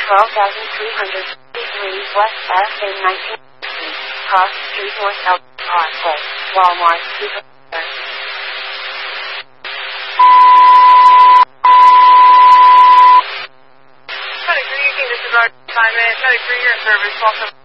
12,353 West F in 1960. Cross Street North L. Parkway. Walmart. This is our assignment. 33 year service. Welcome.